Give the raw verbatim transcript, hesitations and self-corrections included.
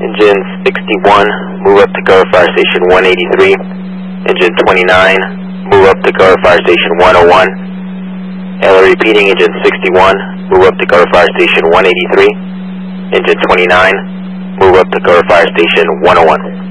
Engine sixty-one, move up to Cover Fire Station one eighty-three. Engine twenty-nine, move up to Cover Fire Station one oh one. L repeating, engine sixty-one, move up to Cover Fire Station one eighty-three. Engine twenty-nine, move up to Cover Fire Station one oh one.